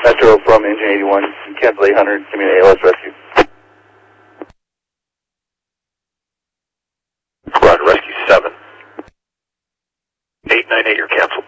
Metro from Engine 81, cancel 800, give me an ALS rescue. Roger, rescue 7. 898, you're canceled.